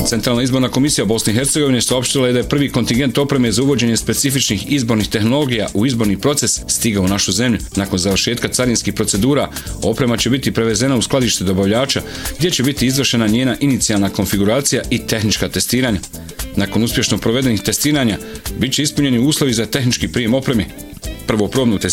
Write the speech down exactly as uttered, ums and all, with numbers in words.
Centralna izborna komisija Bosne i Hercegovine saopštila je da je prvi kontingent opreme za uvođenje specifičnih izbornih tehnologija u izborni proces stigao u našu zemlju. Nakon završetka carinskih procedura, oprema će biti prevezena u skladište dobavljača, gdje će biti izvršena njena inicijalna konfiguracija i tehnička testiranja. Nakon uspješno provedenih testiranja, bit će ispunjeni uslovi za tehnički prijem opreme. Prvo probno testiranje